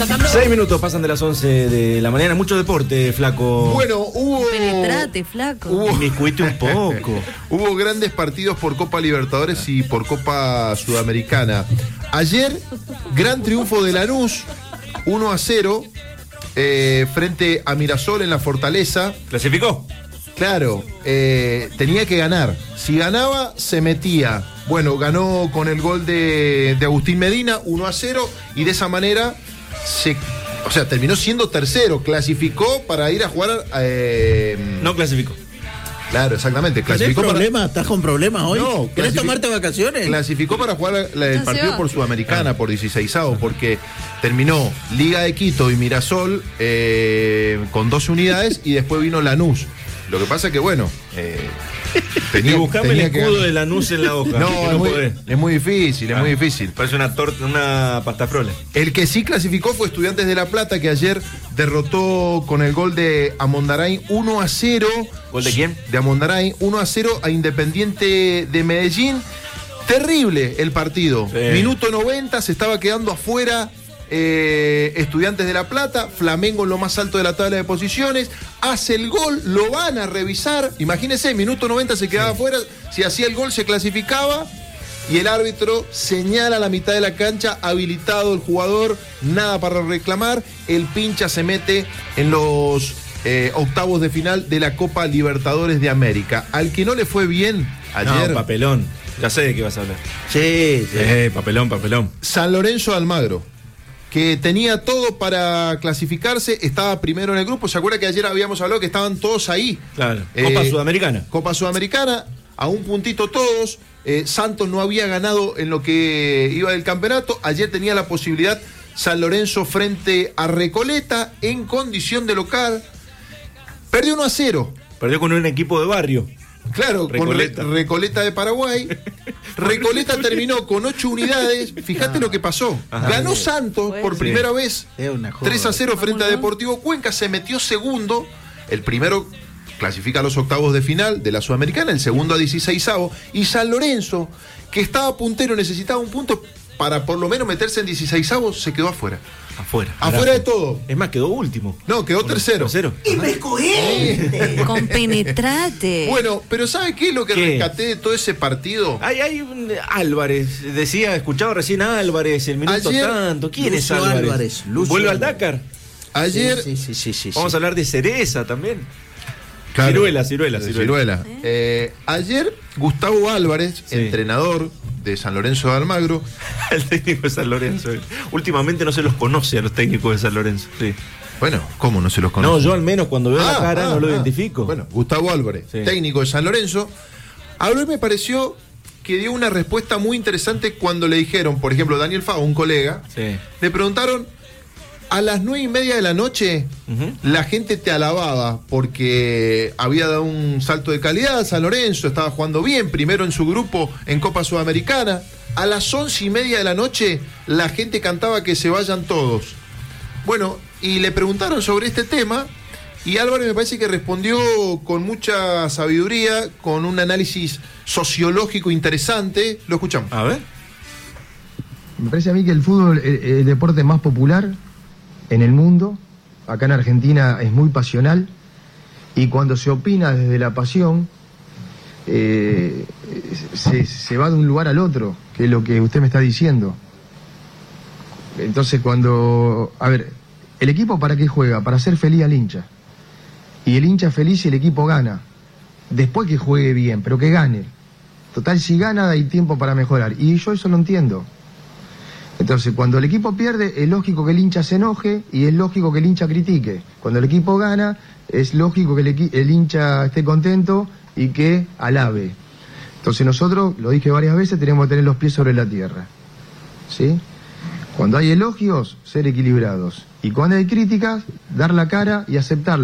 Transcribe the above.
6 minutos pasan de las 11 de la mañana. Mucho deporte, flaco. Bueno, hubo... Penetrate, flaco. Me cuiste un poco. Hubo grandes partidos por Copa Libertadores y por Copa Sudamericana. Ayer, gran triunfo de Lanús, 1-0, frente a Mirasol en la Fortaleza. ¿Clasificó? Claro, tenía que ganar. Si ganaba, se metía. Bueno, ganó con el gol de Agustín Medina, 1-0, y de esa manera terminó siendo tercero. Clasificó para ir a jugar. No clasificó. Claro, exactamente. ¿Tenés problemas? ¿Estás con problemas hoy? No, ¿Querés tomarte vacaciones? Clasificó para jugar el partido por Sudamericana, por 16avos, porque terminó Liga de Quito y Mirasol con 12 unidades y después vino Lanús. Lo que pasa es que, bueno, buscame el escudo de Lanús en la hoja. No, es muy difícil, es muy difícil. Parece una pastafrola. El que sí clasificó fue Estudiantes de La Plata, que ayer derrotó con el gol de Amondarain 1-0. ¿Gol de quién? De Amondarain 1-0 a Independiente de Medellín. Terrible el partido. Sí. Minuto 90, se estaba quedando afuera Estudiantes de La Plata. Flamengo en lo más alto de la tabla de posiciones. Hace el gol, lo van a revisar. Imagínense, minuto 90 se quedaba afuera. Si hacía el gol se clasificaba. Y el árbitro señala a la mitad de la cancha, habilitado el jugador, nada para reclamar. El pincha se mete en los octavos de final de la Copa Libertadores de América. Al que no le fue bien ayer. No, papelón. Ya sé de qué vas a hablar. Sí. Papelón. San Lorenzo de Almagro, que tenía todo para clasificarse, estaba primero en el grupo. ¿Se acuerda que ayer habíamos hablado que estaban todos ahí? Claro. Copa Sudamericana. Copa Sudamericana, a un puntito todos. Santos no había ganado en lo que iba del campeonato. Ayer tenía la posibilidad San Lorenzo frente a Recoleta en condición de local. Perdió 1-0. Perdió con un equipo de barrio. Claro, Recoleta. con Recoleta de Paraguay. Recoleta terminó con 8 unidades. Fíjate lo que pasó. Ganó Santos por primera vez 3-0 frente a Deportivo Cuenca. Se metió segundo. El primero clasifica a los octavos de final de la Sudamericana, el segundo a 16avos. Y San Lorenzo, que estaba puntero, necesitaba un punto para por lo menos meterse en 16avos, se quedó afuera. Afuera de todo. Es más, quedó último. No, quedó tercero. ¡Y me escogiste! Compenetrate. Bueno, pero ¿sabe qué es lo que rescaté de todo ese partido? Hay un Álvarez, escuchaba recién a Álvarez, el minuto ayer, tanto. ¿Quién Lucio es Álvarez? Álvarez, ¿Vuelve al Dakar? Ayer Sí. Vamos a hablar de Cereza también. Claro. Ciruela. Ayer Gustavo Álvarez, Sí. entrenador de San Lorenzo de Almagro. El técnico de San Lorenzo. Últimamente no se los conoce a los técnicos de San Lorenzo. Sí. Bueno, ¿cómo no se los conoce? No, yo al menos cuando veo la cara no lo identifico. Bueno, Gustavo Álvarez, Sí. técnico de San Lorenzo, habló y me pareció que dio una respuesta muy interesante cuando le dijeron, por ejemplo, Daniel Favo, un colega, Sí. le preguntaron: a las 9:30 de la noche, la gente te alababa porque había dado un salto de calidad. San Lorenzo estaba jugando bien, primero en su grupo en Copa Sudamericana. A las 11:30 de la noche, la gente cantaba que se vayan todos. Bueno, y le preguntaron sobre este tema, y Álvaro me parece que respondió con mucha sabiduría, con un análisis sociológico interesante. Lo escuchamos. A ver. Me parece a mí que el fútbol es el deporte más popular en el mundo. Acá en Argentina es muy pasional, y cuando se opina desde la pasión se va de un lugar al otro, que es lo que usted me está diciendo. Entonces el equipo ¿para qué juega? Para hacer feliz al hincha, y el hincha feliz y el equipo gana, después que juegue bien, pero que gane. Total, si gana hay tiempo para mejorar, y yo eso lo entiendo. Entonces, cuando el equipo pierde, es lógico que el hincha se enoje y es lógico que el hincha critique. Cuando el equipo gana, es lógico que el hincha esté contento y que alabe. Entonces nosotros, lo dije varias veces, tenemos que tener los pies sobre la tierra, ¿sí? Cuando hay elogios, ser equilibrados. Y cuando hay críticas, dar la cara y aceptarlas.